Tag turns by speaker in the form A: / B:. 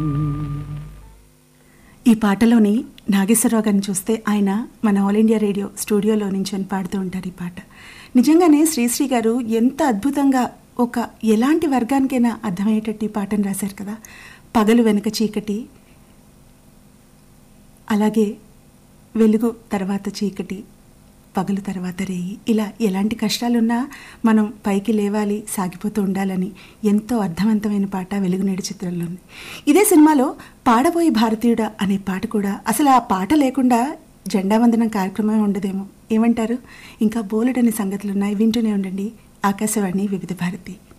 A: ఈ పాటలోని నాగేశ్వరరావు గారిని చూస్తే ఆయన మన ఆల్ ఇండియా రేడియో స్టూడియోలో నుంచి పాడుతూ ఉంటారు ఈ పాట. నిజంగానే శ్రీశ్రీ గారు ఎంత అద్భుతంగా ఎలాంటి వర్గానికైనా అర్థమయ్యేటట్టు ఈ పాటను రాశారు కదా. పగలు వెనుక చీకటి, అలాగే వెలుగు తర్వాత చీకటి, పగలు తర్వాత రేయి, ఇలా ఎలాంటి కష్టాలున్నా మనం పైకి లేవాలి, సాగిపోతూ ఉండాలని ఎంతో అర్థవంతమైన పాట వెలుగునేడు చిత్రంలో ఉంది. ఇదే సినిమాలో పాడబోయి భారతీయుడా అనే పాట కూడా, అసలు ఆ పాట లేకుండా జెండా వందనం కార్యక్రమం ఉండదేమో, ఏమంటారు? ఇంకా బోలెడని సంగతులు ఉన్నాయి. వింటూనే ఉండండి ఆకాశవాణి వివిధ భారతి.